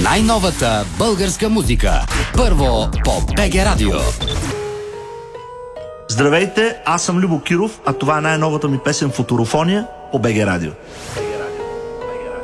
Най-новата българска музика. Първо по БГ Радио. Здравейте, аз съм Любо Киров, а това е най-новата ми песен "Футурофония" по БГ Радио.